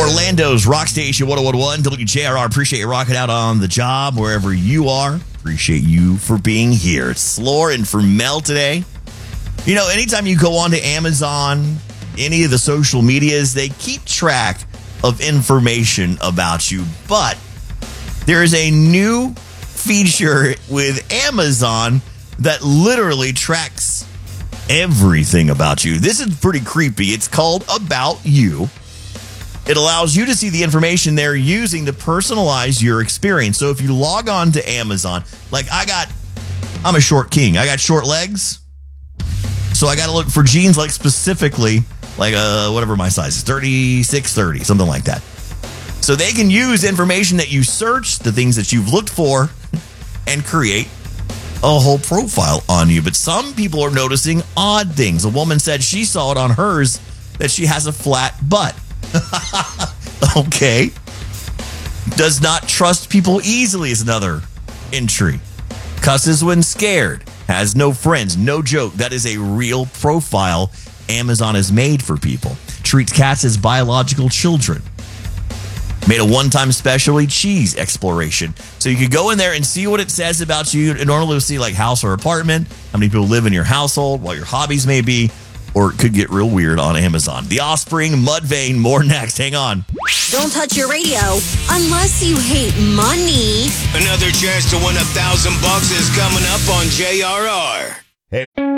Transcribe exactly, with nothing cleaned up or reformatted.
Orlando's Rock Station one oh one point one, W J R R. Appreciate you rocking out on the job wherever you are. Appreciate you for being here. It's Slore and for Mel today. You know, anytime you go on to Amazon, any of the social medias, they keep track of information about you. But there is a new feature with Amazon that literally tracks everything about you. This is pretty creepy. It's called About You. It allows you to see the information they're using to personalize your experience. So if you log on to Amazon, like I got, I'm a short king. I got short legs. So I got to look for jeans like specifically, like uh, whatever my size is, thirty-six, thirty, something like that. So they can use information that you search, the things that you've looked for, and create a whole profile on you. But some people are noticing odd things. A woman said she saw it on hers that she has a flat butt. Okay. Does not trust people easily is another entry. Cusses when scared. Has no friends. No joke. That is a real profile Amazon has made for people. Treats cats as biological children. Made a one-time specialty cheese exploration. So you could go in there and see what it says about you. And normally you'll see like house or apartment, how many people live in your household, what your hobbies may be, or it could get real weird on Amazon. The Offspring, Mudvayne, more next. Hang on. Don't touch your radio unless you hate money. Another chance to win a thousand bucks is coming up on J R R. Hey.